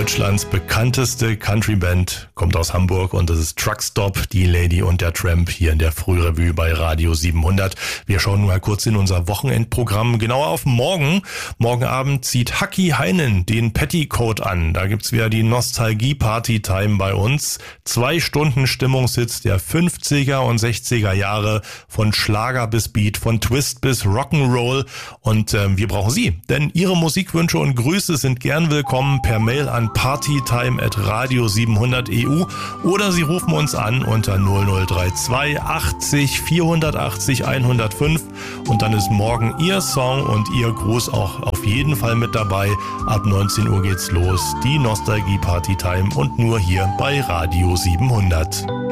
Deutschlands bekannteste Countryband kommt aus Hamburg und das ist Truckstop, die Lady und der Tramp hier in der Frührevue bei Radio 700. Wir schauen mal kurz in unser Wochenendprogramm genauer auf morgen. Morgen Abend zieht Haki Heinen den Petticoat an. Da gibt's wieder die Nostalgie-Party-Time bei uns. 2 Stunden Stimmungshits der 50er und 60er Jahre, von Schlager bis Beat, von Twist bis Rock'n'Roll. Und wir brauchen Sie, denn Ihre Musikwünsche und Grüße sind gern willkommen per Mail an partytime@radio700.eu oder Sie rufen uns an unter 0032 80 480 105 und dann ist morgen Ihr Song und Ihr Gruß auch auf jeden Fall mit dabei. Ab 19 Uhr geht's los, die Nostalgie Party Time und nur hier bei Radio 700.